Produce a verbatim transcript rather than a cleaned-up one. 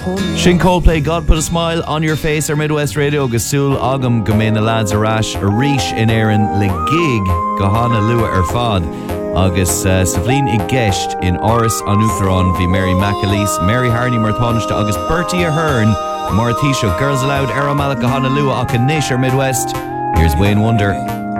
Sin Coldplay, God Put a Smile on Your Face ar Midwest Radio agus súl agam go mé na lads arás a ríis in éireann le gig go hána lua ar fad agus uh, sa bhlín i gceist in áras an Uachtarán bhí Mary McAleese, Mary Harney mar tánaiste agus Bertie Ahern mar Tisha Girls Aloud ar Malach go hána lua ach in níos ar Midwest. Here's Wayne Wonder.